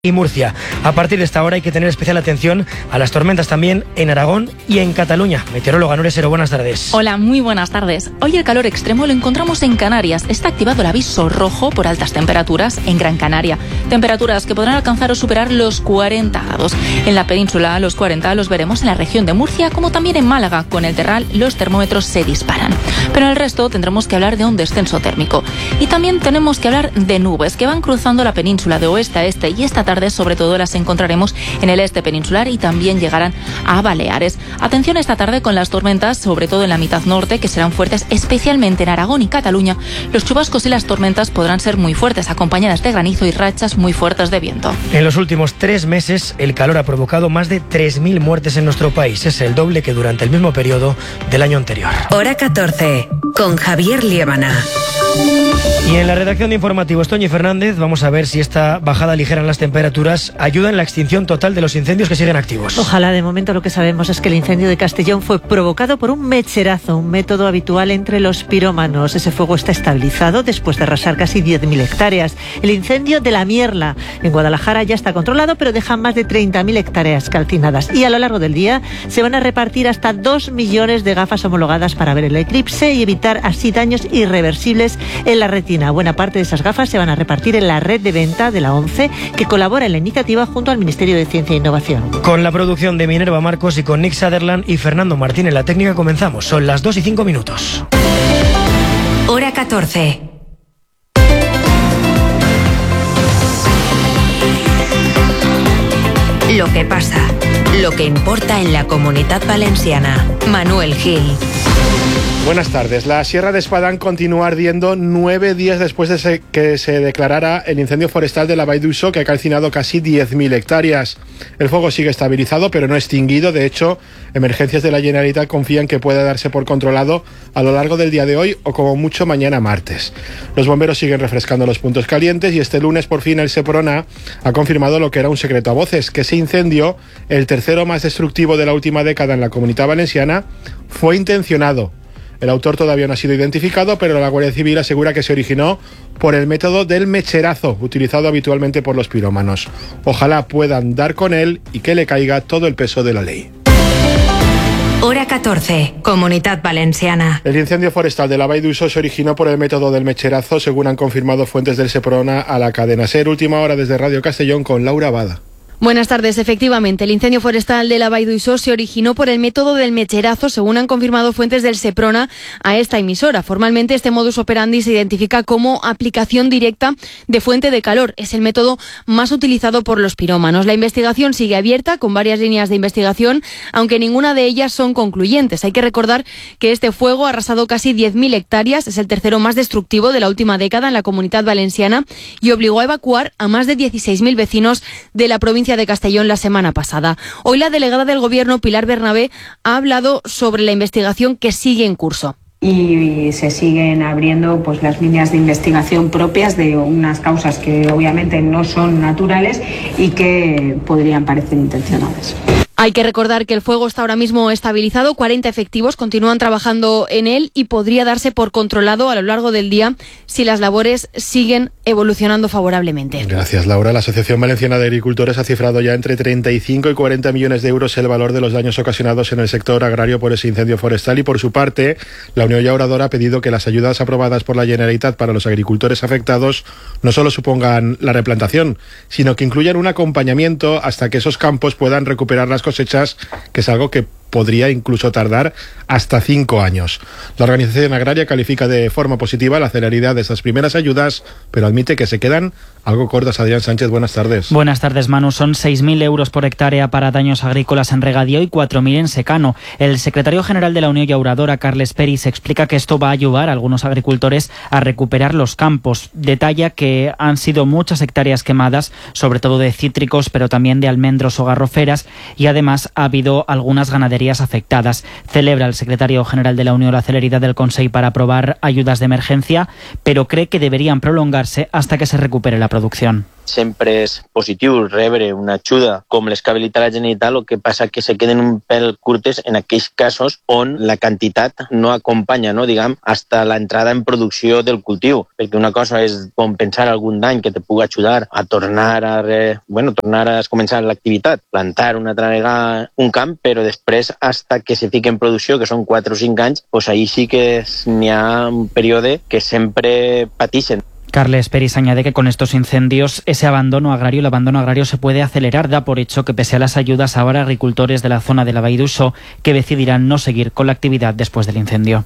y Murcia. A partir de esta hora hay que tener especial atención a las tormentas también en Aragón y en Cataluña. Meteoróloga Nuria Sero, buenas tardes. Hola, muy buenas tardes. Hoy el calor extremo lo encontramos en Canarias. Está activado el aviso rojo por altas temperaturas en Gran Canaria. Temperaturas que podrán alcanzar o superar los 40 grados. En la península los 40 los veremos en la región de Murcia, como también en Málaga. Con el Terral los termómetros se disparan. Pero en el resto tendremos que hablar de un descenso térmico. Y también tenemos que hablar de nubes que van cruzando la península de oeste a este, y esta tarde sobre todo las encontraremos en el este peninsular y también llegarán a Baleares. Atención esta tarde con las tormentas, sobre todo en la mitad norte, que serán fuertes, especialmente en Aragón y Cataluña. Los chubascos y las tormentas podrán ser muy fuertes, acompañadas de granizo y rachas muy fuertes de viento. En los últimos 3 meses, el calor ha provocado más de 3.000 muertes en nuestro país. Es el doble que durante el mismo periodo del año anterior. Hora 14, con Javier Liébana. Y en la redacción de informativos, Toñi Fernández, vamos a ver si esta bajada ligera en las temperaturas ayuda en la extinción total de los incendios que siguen activos. Ojalá. De momento lo que sabemos es que el incendio de Castellón fue provocado por un mecherazo, un método habitual entre los pirómanos. Ese fuego está estabilizado después de arrasar casi 10.000 hectáreas. El incendio de La Mierla en Guadalajara ya está controlado, pero deja más de 30.000 hectáreas calcinadas. Y a lo largo del día se van a repartir hasta 2 millones de gafas homologadas para ver el eclipse y evitar así daños irreversibles en la retina. Buena parte de esas gafas se van a repartir en la red de venta de la ONCE, que colabora en la iniciativa junto al Ministerio de Ciencia e Innovación. Con la producción de Minerva Marcos y con Nick Sutherland y Fernando Martín en la técnica comenzamos. Son las 2:05. Hora 14. Lo que pasa, lo que importa en la Comunidad Valenciana. Manuel Gil. Buenas tardes. La Sierra de Espadán continúa ardiendo 9 días después de que se declarara el incendio forestal de la Vall d'Uixó, que ha calcinado casi 10.000 hectáreas. El fuego sigue estabilizado, pero no extinguido. De hecho, Emergencias de la Generalitat confían que pueda darse por controlado a lo largo del día de hoy o como mucho mañana martes. Los bomberos siguen refrescando los puntos calientes y este lunes por fin el Seprona ha confirmado lo que era un secreto a voces, que ese incendio, el tercero más destructivo de la última década en la Comunidad Valenciana, fue intencionado. El autor todavía no ha sido identificado, pero la Guardia Civil asegura que se originó por el método del mecherazo, utilizado habitualmente por los pirómanos. Ojalá puedan dar con él y que le caiga todo el peso de la ley. Hora 14, Comunidad Valenciana. El incendio forestal de la Vall d'Uixó se originó por el método del mecherazo, según han confirmado fuentes del Seprona a la cadena SER. Última hora desde Radio Castellón con Laura Abada. Buenas tardes. Efectivamente, el incendio forestal de la Vall d'Uixó se originó por el método del mecherazo, según han confirmado fuentes del Seprona a esta emisora. Formalmente, este modus operandi se identifica como aplicación directa de fuente de calor. Es el método más utilizado por los pirómanos. La investigación sigue abierta, con varias líneas de investigación, aunque ninguna de ellas son concluyentes. Hay que recordar que este fuego ha arrasado casi 10.000 hectáreas, es el tercero más destructivo de la última década en la Comunidad Valenciana y obligó a evacuar a más de 16.000 vecinos de la provincia de Castellón la semana pasada. Hoy la delegada del Gobierno, Pilar Bernabé, ha hablado sobre la investigación que sigue en curso. Y se siguen abriendo pues las líneas de investigación propias de unas causas que obviamente no son naturales y que podrían parecer intencionadas. Hay que recordar que el fuego está ahora mismo estabilizado, 40 efectivos continúan trabajando en él y podría darse por controlado a lo largo del día si las labores siguen evolucionando favorablemente. Gracias, Laura. La Asociación Valenciana de Agricultores ha cifrado ya entre 35 y 40 millones de euros el valor de los daños ocasionados en el sector agrario por ese incendio forestal y, por su parte, la Unión Llauradora ha pedido que las ayudas aprobadas por la Generalitat para los agricultores afectados no solo supongan la replantación, sino que incluyan un acompañamiento hasta que esos campos puedan recuperar las cosechas, que es algo que podría incluso tardar hasta 5 años. La organización agraria califica de forma positiva la celeridad de esas primeras ayudas, pero admite que se quedan algo cortas. Adrián Sánchez, buenas tardes. Buenas tardes, Manu. Son 6.000 euros por hectárea para daños agrícolas en regadío y 4.000 en secano. El secretario general de la Unión Llauradora, Carles Peris, explica que esto va a ayudar a algunos agricultores a recuperar los campos. Detalla que han sido muchas hectáreas quemadas, sobre todo de cítricos, pero también de almendros o garroferas, y además ha habido algunas ganaderías afectadas. Celebra el secretario general de la Unión la celeridad del Consell para aprobar ayudas de emergencia, pero cree que deberían prolongarse hasta que se recupere la producción. sempre és positiu rebre una ajuda com les que habilita la Generalitat, el que passa que se queden un pèl curtes en aquells casos on la quantitat no acompanya, no, diguem, hasta la entrada en producció del cultiu, perquè una cosa és compensar algun dany que te pugui ajudar a tornar a començar l'activitat, plantar una altra vegada un camp, però després, hasta que se fique en producció, que són 4 o 5 anys, pues ahí sí que n'hi ha un període que sempre patixen. Carles Peris añade que con estos incendios el abandono agrario se puede acelerar. Da por hecho que pese a las ayudas habrá agricultores de la zona de la Vall d'Uixó que decidirán no seguir con la actividad después del incendio.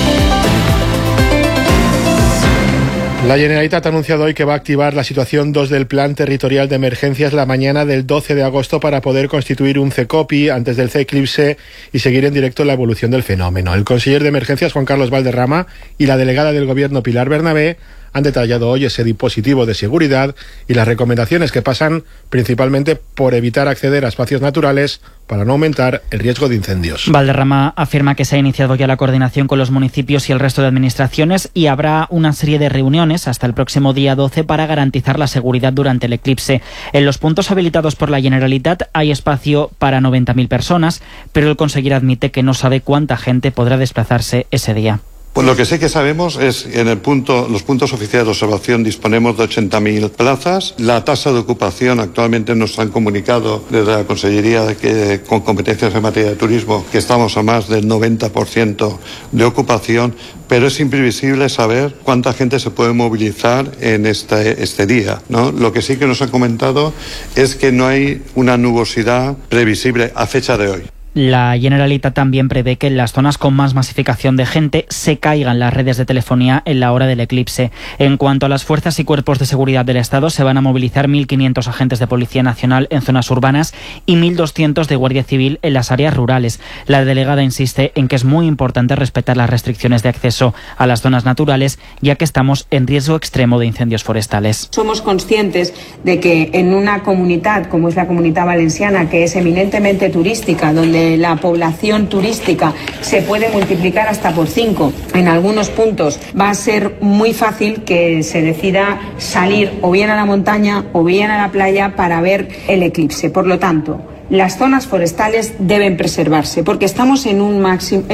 La Generalitat ha anunciado hoy que va a activar la situación 2 del Plan Territorial de Emergencias la mañana del 12 de agosto para poder constituir un CECOPI antes del CECLIPSE y seguir en directo la evolución del fenómeno. El conseller de Emergencias, Juan Carlos Valderrama, y la delegada del Gobierno, Pilar Bernabé, han detallado hoy ese dispositivo de seguridad y las recomendaciones que pasan principalmente por evitar acceder a espacios naturales para no aumentar el riesgo de incendios. Valderrama afirma que se ha iniciado ya la coordinación con los municipios y el resto de administraciones y habrá una serie de reuniones hasta el próximo día 12 para garantizar la seguridad durante el eclipse. En los puntos habilitados por la Generalitat hay espacio para 90.000 personas, pero el conseller admite que no sabe cuánta gente podrá desplazarse ese día. Pues lo que sí que sabemos es que en los puntos oficiales de observación disponemos de 80.000 plazas. La tasa de ocupación actualmente nos han comunicado desde la Consellería con competencias en materia de turismo que estamos a más del 90% de ocupación, pero es imprevisible saber cuánta gente se puede movilizar en este día, ¿no? Lo que sí que nos han comentado es que no hay una nubosidad previsible a fecha de hoy. La Generalitat también prevé que en las zonas con más masificación de gente se caigan las redes de telefonía en la hora del eclipse. En cuanto a las fuerzas y cuerpos de seguridad del Estado, se van a movilizar 1.500 agentes de Policía Nacional en zonas urbanas y 1.200 de Guardia Civil en las áreas rurales. La delegada insiste en que es muy importante respetar las restricciones de acceso a las zonas naturales, ya que estamos en riesgo extremo de incendios forestales. Somos conscientes de que en una comunidad como es la Comunitat Valenciana, que es eminentemente turística, donde la población turística se puede multiplicar hasta por 5 en algunos puntos, va a ser muy fácil que se decida salir o bien a la montaña o bien a la playa para ver el eclipse. Por lo tanto, las zonas forestales deben preservarse porque estamos en un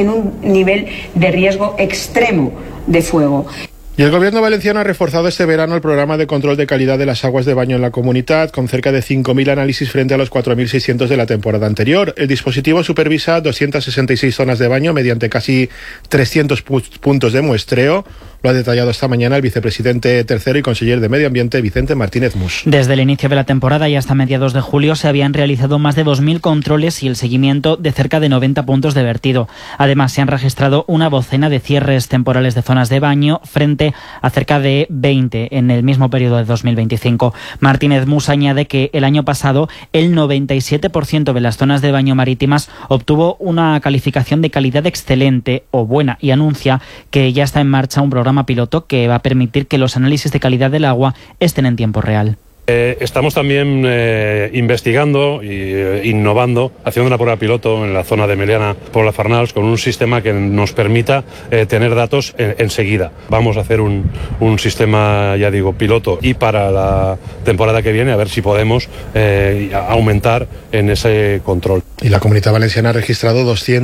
nivel de riesgo extremo de fuego. Y el Gobierno valenciano ha reforzado este verano el programa de control de calidad de las aguas de baño en la comunidad, con cerca de 5.000 análisis frente a los 4.600 de la temporada anterior. El dispositivo supervisa 266 zonas de baño mediante casi 300 puntos de muestreo. Lo ha detallado esta mañana el vicepresidente tercero y conseller de Medio Ambiente, Vicente Martínez Mus. Desde el inicio de la temporada y hasta mediados de julio se habían realizado más de 2.000 controles y el seguimiento de cerca de 90 puntos de vertido. Además, se han registrado una docena de cierres temporales de zonas de baño frente a cerca de 20 en el mismo periodo de 2025. Martínez Mus añade que el año pasado el 97% de las zonas de baño marítimas obtuvo una calificación de calidad excelente o buena y anuncia que ya está en marcha un programa piloto que va a permitir que los análisis de calidad del agua estén en tiempo real. Estamos también investigando e innovando, haciendo una prueba piloto en la zona de Meliana por la Farnals con un sistema que nos permita tener datos enseguida. Vamos a hacer un sistema, ya digo, piloto y para la temporada que viene a ver si podemos aumentar en ese control. Y la Comunidad Valenciana ha registrado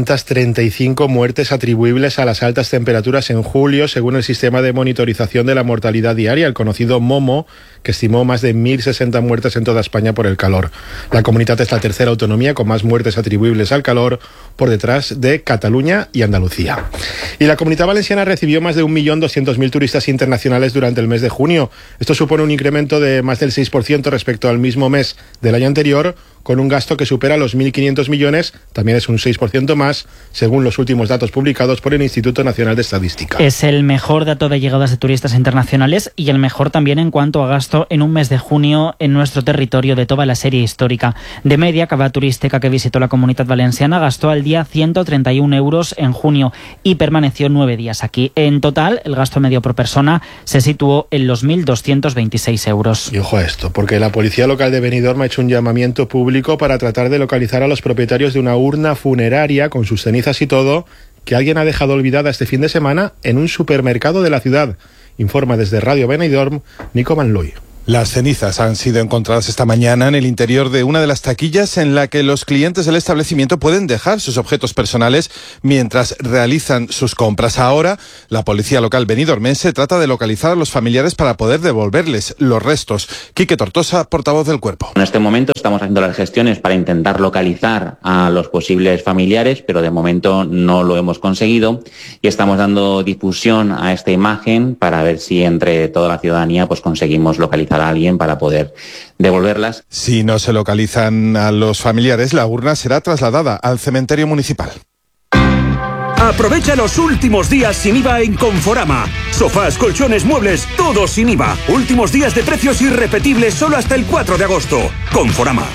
235 muertes atribuibles a las altas temperaturas en julio, según el sistema de monitorización de la mortalidad diaria, el conocido MOMO, que estimó más de 1.060 muertes en toda España por el calor. La comunidad es la tercera autonomía con más muertes atribuibles al calor, por detrás de Cataluña y Andalucía. Y la Comunidad Valenciana recibió más de 1.200.000 turistas internacionales durante el mes de junio. Esto supone un incremento de más del 6% respecto al mismo mes del año anterior, con un gasto que supera los 1.500 millones, también es un 6% más, según los últimos datos publicados por el Instituto Nacional de Estadística. Es el mejor dato de llegadas de turistas internacionales y el mejor también en cuanto a gasto en un mes de junio en nuestro territorio de toda la serie histórica. De media, cada turística que visitó la Comunidad Valenciana gastó al día 131 euros en junio y permaneció 9 días aquí. En total, el gasto medio por persona se situó en los 1.226 euros. Y ojo a esto, porque la Policía Local de Benidorm ha hecho un llamamiento público para tratar de localizar a los propietarios de una urna funeraria con sus cenizas y todo que alguien ha dejado olvidada este fin de semana en un supermercado de la ciudad. Informa desde Radio Benidorm, Nico Manloy. Las cenizas han sido encontradas esta mañana en el interior de una de las taquillas en la que los clientes del establecimiento pueden dejar sus objetos personales mientras realizan sus compras. Ahora, la policía local benidormense trata de localizar a los familiares para poder devolverles los restos. Quique Tortosa, portavoz del cuerpo. En este momento estamos haciendo las gestiones para intentar localizar a los posibles familiares, pero de momento no lo hemos conseguido y estamos dando difusión a esta imagen para ver si entre toda la ciudadanía pues conseguimos localizar a alguien para poder devolverlas. Si no se localizan a los familiares, la urna será trasladada al cementerio municipal. Aprovecha los últimos días sin IVA en Conforama. Sofás, colchones, muebles, todo sin IVA. Últimos días de precios irrepetibles solo hasta el 4 de agosto. Conforama.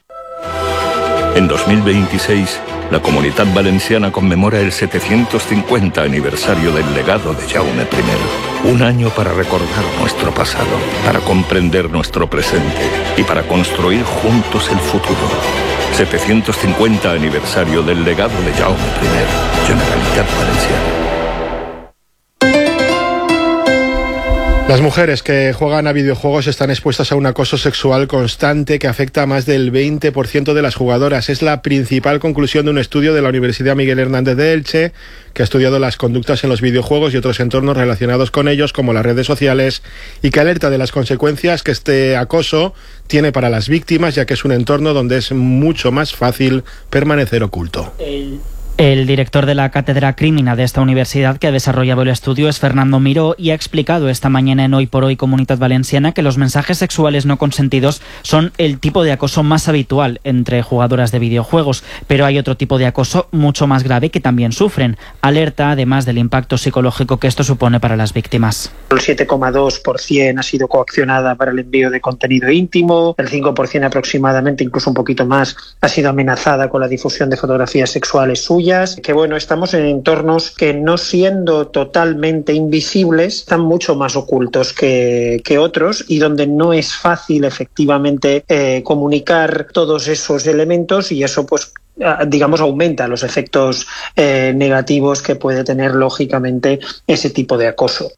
En 2026, la Comunitat Valenciana conmemora el 750 aniversario del legado de Jaume I. Un año para recordar nuestro pasado, para comprender nuestro presente y para construir juntos el futuro. 750 aniversario del legado de Jaume I. Generalitat Valenciana. Las mujeres que juegan a videojuegos están expuestas a un acoso sexual constante que afecta a más del 20% de las jugadoras. Es la principal conclusión de un estudio de la Universidad Miguel Hernández de Elche, que ha estudiado las conductas en los videojuegos y otros entornos relacionados con ellos, como las redes sociales, y que alerta de las consecuencias que este acoso tiene para las víctimas, ya que es un entorno donde es mucho más fácil permanecer oculto. El director de la Cátedra Crímina de esta universidad que ha desarrollado el estudio es Fernando Miró y ha explicado esta mañana en Hoy por Hoy Comunitat Valenciana que los mensajes sexuales no consentidos son el tipo de acoso más habitual entre jugadoras de videojuegos, pero hay otro tipo de acoso mucho más grave que también sufren. Alerta además del impacto psicológico que esto supone para las víctimas. El 7,2% ha sido coaccionada para el envío de contenido íntimo, el 5% aproximadamente, incluso un poquito más, ha sido amenazada con la difusión de fotografías sexuales suyas. Que bueno, estamos en entornos que, no siendo totalmente invisibles, están mucho más ocultos que otros y donde no es fácil efectivamente comunicar todos esos elementos, y eso pues digamos aumenta los efectos negativos que puede tener lógicamente ese tipo de acoso.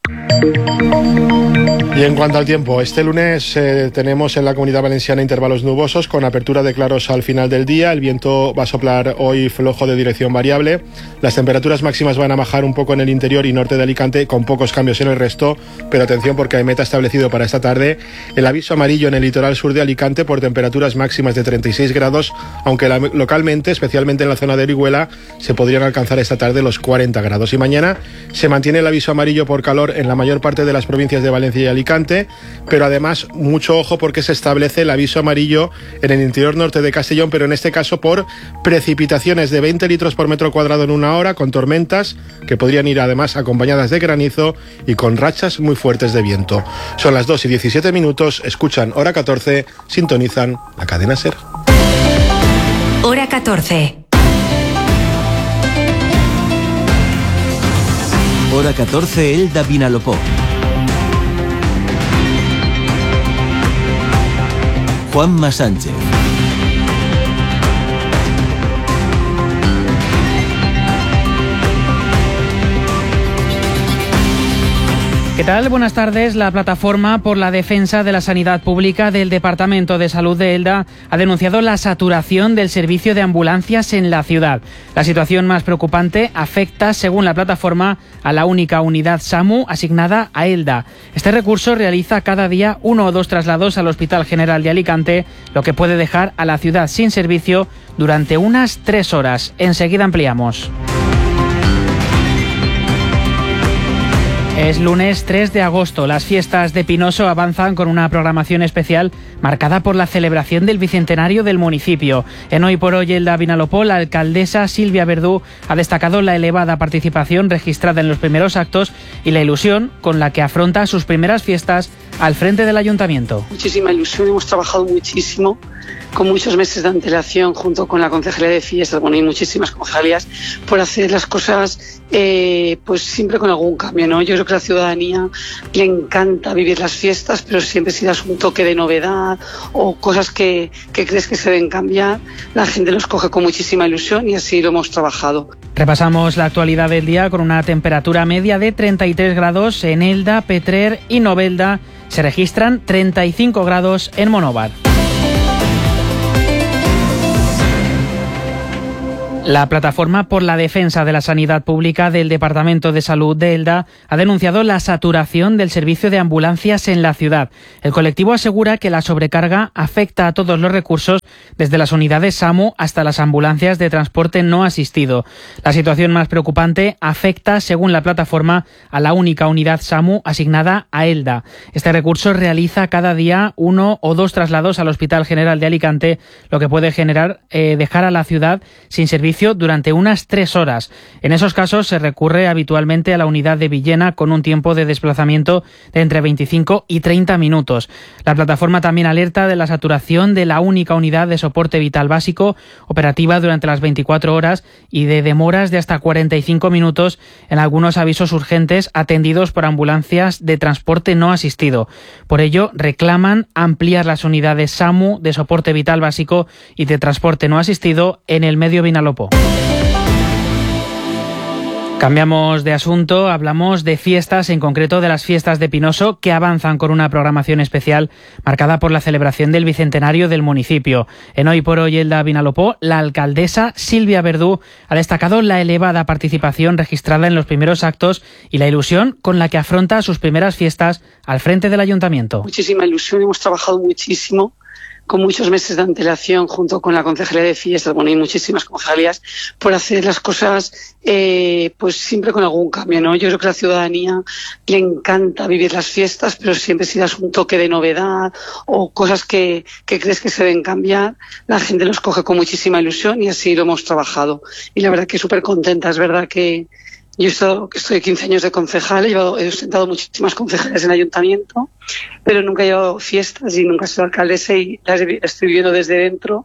Y en cuanto al tiempo, este lunes tenemos en la Comunidad Valenciana intervalos nubosos con apertura de claros al final del día. El viento va a soplar hoy flojo de dirección variable. Las temperaturas máximas van a bajar un poco en el interior y norte de Alicante, con pocos cambios en el resto, pero atención porque hay meta establecido para esta tarde el aviso amarillo en el litoral sur de Alicante por temperaturas máximas de 36 grados, aunque localmente, especialmente en la zona de Orihuela, se podrían alcanzar esta tarde los 40 grados. Y mañana se mantiene el aviso amarillo por calor en la mayor parte de las provincias de Valencia y Alicante, pero además mucho ojo porque se establece el aviso amarillo en el interior norte de Castellón, pero en este caso por precipitaciones de 20 litros por metro cuadrado en una hora, con tormentas que podrían ir además acompañadas de granizo y con rachas muy fuertes de viento. Son las 2:17, escuchan Hora 14, sintonizan la cadena SER. Hora 14. Hora 14, Elda Vinalopó. Juanma Sánchez. ¿Qué tal? Buenas tardes. La Plataforma por la Defensa de la Sanidad Pública del Departamento de Salud de Elda ha denunciado la saturación del servicio de ambulancias en la ciudad. La situación más preocupante afecta, según la plataforma, a la única unidad SAMU asignada a Elda. Este recurso realiza cada día 1 o 2 traslados al Hospital General de Alicante, lo que puede dejar a la ciudad sin servicio durante unas 3 horas. Enseguida ampliamos. Es lunes 3 de agosto. Las fiestas de Pinoso avanzan con una programación especial marcada por la celebración del bicentenario del municipio. En Hoy por Hoy Elda Vinalopó, la alcaldesa Silvia Verdú ha destacado la elevada participación registrada en los primeros actos y la ilusión con la que afronta sus primeras fiestas al frente del ayuntamiento. Muchísima ilusión, hemos trabajado muchísimo, con muchos meses de antelación junto con la Concejalía de Fiestas, y muchísimas concejalías, por hacer las cosas pues siempre con algún cambio, ¿no? Yo creo que a la ciudadanía le encanta vivir las fiestas, pero siempre si das un toque de novedad o cosas que crees que se deben cambiar, la gente los coge con muchísima ilusión y así lo hemos trabajado. Repasamos la actualidad del día con una temperatura media de 33 grados en Elda, Petrer y Novelda, se registran 35 grados en Monóvar. La Plataforma por la Defensa de la Sanidad Pública del Departamento de Salud de Elda ha denunciado la saturación del servicio de ambulancias en la ciudad. El colectivo asegura que la sobrecarga afecta a todos los recursos, desde las unidades SAMU hasta las ambulancias de transporte no asistido. La situación más preocupante afecta, según la plataforma, a la única unidad SAMU asignada a Elda. Este recurso realiza cada día 1 o 2 traslados al Hospital General de Alicante, lo que puede generar dejar a la ciudad sin servicio durante unas 3 horas. En esos casos se recurre habitualmente a la unidad de Villena con un tiempo de desplazamiento de entre 25 y 30 minutos. La plataforma también alerta de la saturación de la única unidad de soporte vital básico operativa durante las 24 horas y de demoras de hasta 45 minutos en algunos avisos urgentes atendidos por ambulancias de transporte no asistido. Por ello, reclaman ampliar las unidades SAMU de soporte vital básico y de transporte no asistido en el medio Vinalopó. Cambiamos de asunto, hablamos de fiestas, en concreto de las fiestas de Pinoso, que avanzan con una programación especial marcada por la celebración del bicentenario del municipio. En Hoy por Hoy Elda Vinalopó, la alcaldesa Silvia Verdú ha destacado la elevada participación registrada en los primeros actos y la ilusión con la que afronta sus primeras fiestas al frente del ayuntamiento. Muchísima ilusión, hemos trabajado muchísimo, con muchos meses de antelación, junto con la Concejalía de Fiestas, y muchísimas concejalías, por hacer las cosas pues siempre con algún cambio, ¿no? Yo creo que a la ciudadanía le encanta vivir las fiestas, pero siempre si das un toque de novedad o cosas que crees que se deben cambiar, la gente los coge con muchísima ilusión y así lo hemos trabajado. Y la verdad que súper contenta, es verdad que yo estoy 15 años de concejal, he sentado muchísimas concejales en el ayuntamiento, pero nunca he llevado fiestas y nunca he sido alcaldesa y las estoy viviendo desde dentro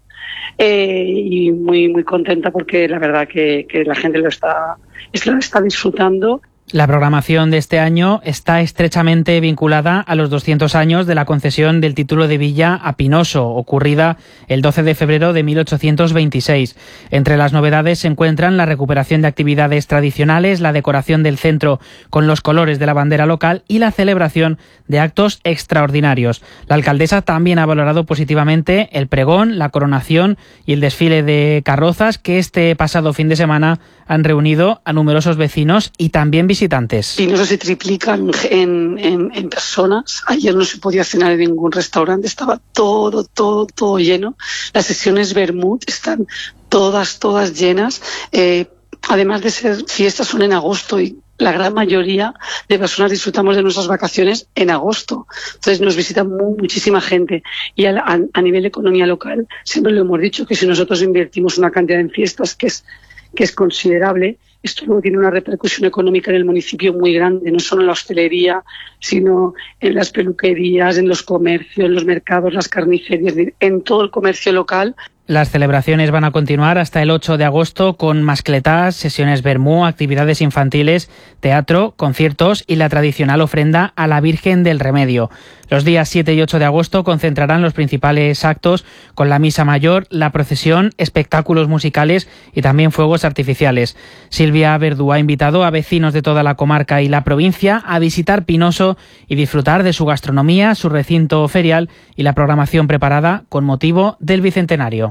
y muy, muy contenta porque la verdad que la gente lo está disfrutando. La programación de este año está estrechamente vinculada a los 200 años de la concesión del título de villa a Pinoso, ocurrida el 12 de febrero de 1826. Entre las novedades se encuentran la recuperación de actividades tradicionales, la decoración del centro con los colores de la bandera local y la celebración de actos extraordinarios. La alcaldesa también ha valorado positivamente el pregón, la coronación y el desfile de carrozas que este pasado fin de semana han reunido a numerosos vecinos y también visitantes. Y no se triplican en personas. Ayer no se podía cenar en ningún restaurante, estaba todo lleno. Las sesiones Vermut están todas llenas. Además de ser fiestas, son en agosto y la gran mayoría de personas disfrutamos de nuestras vacaciones en agosto. Entonces nos visita muchísima gente y a nivel de economía local siempre lo hemos dicho que si nosotros invertimos una cantidad en fiestas que es considerable, esto luego tiene una repercusión económica en el municipio muy grande, no solo en la hostelería, sino en las peluquerías, en los comercios, en los mercados, las carnicerías, en todo el comercio local. Las celebraciones van a continuar hasta el 8 de agosto con mascletas, sesiones vermú, actividades infantiles, teatro, conciertos y la tradicional ofrenda a la Virgen del Remedio. Los días 7 y 8 de agosto concentrarán los principales actos con la misa mayor, la procesión, espectáculos musicales y también fuegos artificiales. Silvia Verdú ha invitado a vecinos de toda la comarca y la provincia a visitar Pinoso y disfrutar de su gastronomía, su recinto ferial y la programación preparada con motivo del Bicentenario.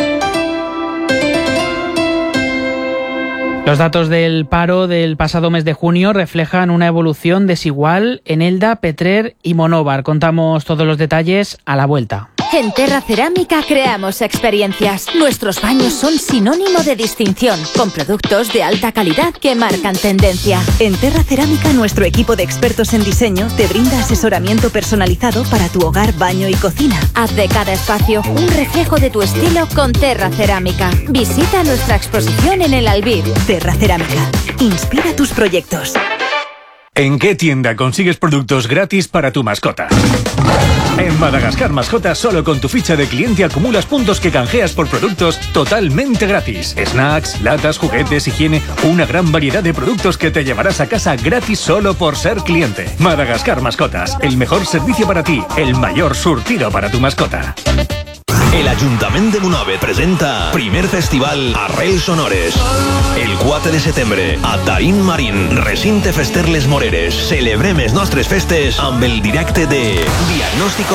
Los datos del paro del pasado mes de junio reflejan una evolución desigual en Elda, Petrer y Monóvar. Contamos todos los detalles a la vuelta. En Terra Cerámica creamos experiencias. Nuestros baños son sinónimo de distinción, con productos de alta calidad que marcan tendencia. En Terra Cerámica, nuestro equipo de expertos en diseño te brinda asesoramiento personalizado para tu hogar, baño y cocina. Haz de cada espacio un reflejo de tu estilo con Terra Cerámica. Visita nuestra exposición en el Albir. Terra Cerámica. Inspira tus proyectos. ¿En qué tienda consigues productos gratis para tu mascota? En Madagascar Mascotas, solo con tu ficha de cliente acumulas puntos que canjeas por productos totalmente gratis. Snacks, latas, juguetes, higiene, una gran variedad de productos que te llevarás a casa gratis solo por ser cliente. Madagascar Mascotas, el mejor servicio para ti, el mayor surtido para tu mascota. El Ajuntament de Monòver presenta primer festival Arrels Sonores. El 4 de setembre, a Taín Marín, recinte fester Les Moreres. Celebrem les nostres festes amb el directe de Diagnòstico